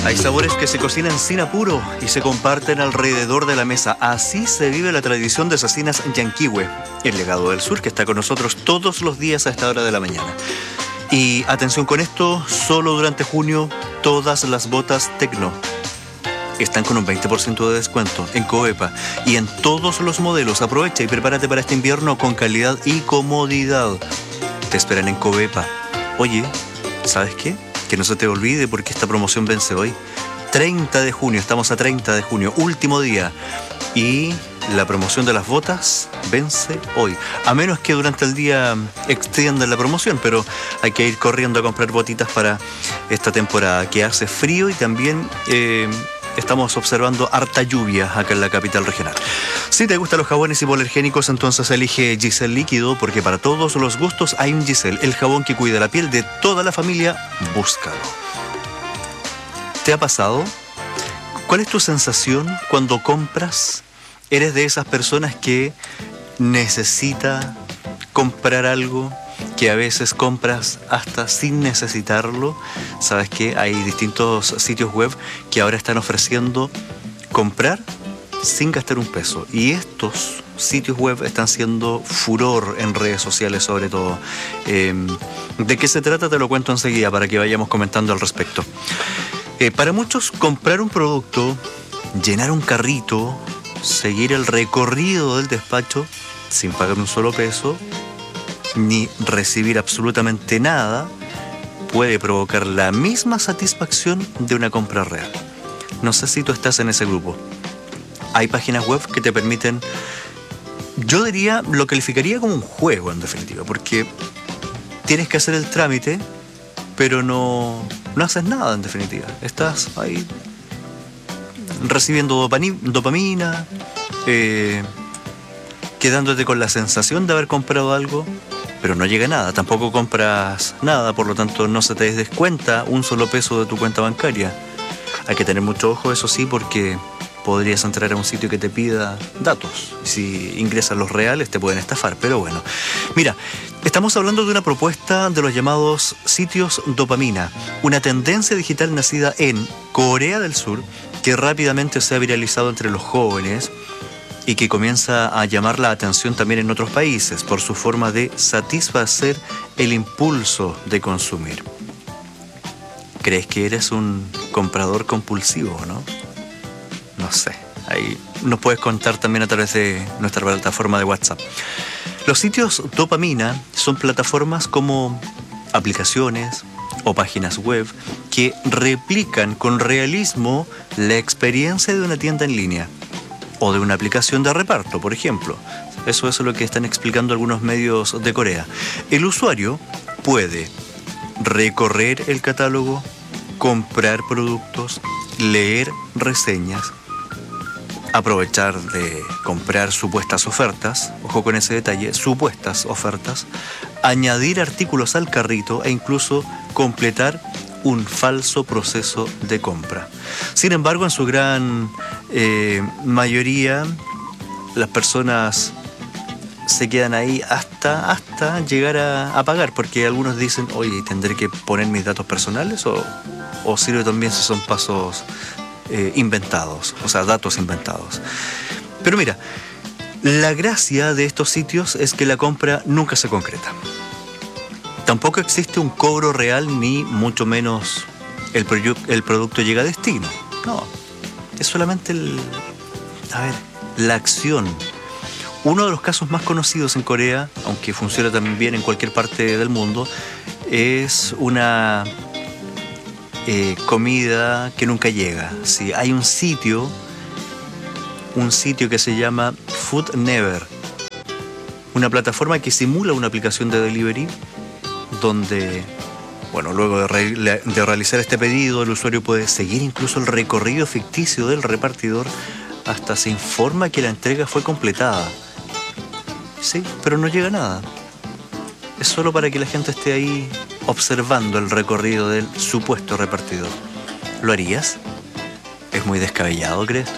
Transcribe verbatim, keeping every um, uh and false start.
Hay sabores que se cocinan sin apuro y se comparten alrededor de la mesa. Así se vive la tradición de Cecinas Yanquihue, el legado del sur que está con nosotros todos los días a esta hora de la mañana. Y atención con esto, solo durante junio todas las botas Tecno están con un veinte por ciento de descuento en Covepa y en todos los modelos. Aprovecha y prepárate para este invierno con calidad y comodidad. Te esperan en Covepa. Oye, ¿sabes qué? Que no se te olvide porque esta promoción vence hoy. treinta de junio, estamos a treinta de junio, último día. Y la promoción de las botas vence hoy. A menos que durante el día extiendan la promoción, pero hay que ir corriendo a comprar botitas para esta temporada que hace frío y también eh, estamos observando harta lluvia acá en la capital regional. Si te gustan los jabones hipoalergénicos, entonces elige Giselle Líquido, porque para todos los gustos hay un Giselle, el jabón que cuida la piel de toda la familia. Búscalo. ¿Te ha pasado? ¿Cuál es tu sensación cuando compras? ¿Eres de esas personas que necesita comprar algo, que a veces compras hasta sin necesitarlo? ¿Sabes qué? Hay distintos sitios web que ahora están ofreciendo comprar sin gastar un peso. Y estos sitios web están siendo furor en redes sociales sobre todo. Eh, ¿De qué se trata? Te lo cuento enseguida para que vayamos comentando al respecto. Eh, para muchos, comprar un producto, llenar un carrito, seguir el recorrido del despacho sin pagar un solo peso, ni recibir absolutamente nada, puede provocar la misma satisfacción de una compra real. No sé si tú estás en ese grupo. Hay páginas web que te permiten, yo diría, lo calificaría como un juego en definitiva, porque tienes que hacer el trámite, pero no, no haces nada en definitiva. Estás ahí recibiendo dopani, dopamina, eh, quedándote con la sensación de haber comprado algo, pero no llega nada. Tampoco compras nada, por lo tanto no se te descuenta un solo peso de tu cuenta bancaria. Hay que tener mucho ojo, eso sí, porque podrías entrar a un sitio que te pida datos. Si ingresas los reales te pueden estafar, pero bueno. Mira, estamos hablando de una propuesta de los llamados sitios dopamina, una tendencia digital nacida en Corea del Sur que rápidamente se ha viralizado entre los jóvenes y que comienza a llamar la atención también en otros países por su forma de satisfacer el impulso de consumir. ¿Crees que eres un comprador compulsivo, no? No sé, ahí nos puedes contar también a través de nuestra plataforma de WhatsApp. Los sitios dopamina son plataformas como aplicaciones o páginas web que replican con realismo la experiencia de una tienda en línea o de una aplicación de reparto, por ejemplo. Eso es lo que están explicando algunos medios de Corea. El usuario puede recorrer el catálogo, comprar productos, leer reseñas, aprovechar de comprar supuestas ofertas, ojo con ese detalle, supuestas ofertas, añadir artículos al carrito e incluso completar un falso proceso de compra. Sin embargo, en su gran eh, mayoría, las personas se quedan ahí hasta, hasta llegar a, a pagar, porque algunos dicen, oye, ¿tendré que poner mis datos personales o, o sirve también si son pasos eh, inventados, o sea, datos inventados? Pero mira, la gracia de estos sitios es que la compra nunca se concreta. Tampoco existe un cobro real, ni mucho menos el, produ- el producto llega a destino. No, es solamente el, a ver, la acción. Uno de los casos más conocidos en Corea, aunque funciona también en cualquier parte del mundo, es una eh, comida que nunca llega. Sí, hay un sitio, un sitio que se llama Food Never, una plataforma que simula una aplicación de delivery, donde, bueno, luego de, re- de realizar este pedido, el usuario puede seguir incluso el recorrido ficticio del repartidor hasta se informa que la entrega fue completada. Sí, pero no llega nada. Es solo para que la gente esté ahí observando el recorrido del supuesto repartidor. ¿Lo harías? ¿Es muy descabellado, crees?